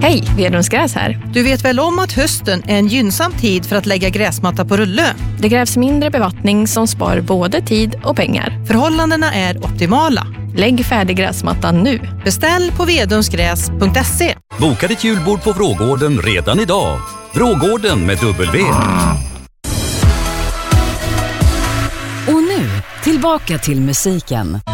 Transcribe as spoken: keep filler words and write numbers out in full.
Hej, Vedums Gräs här. Du vet väl om att hösten är en gynnsam tid för att lägga gräsmatta på rulle? Det krävs mindre bevattning som spar både tid och pengar. Förhållandena är optimala. Lägg färdig gräsmattan nu. Beställ på vedumsgräs punkt se. Boka ditt julbord på Vrågården redan idag. Vrågården med W. Och nu, tillbaka till musiken.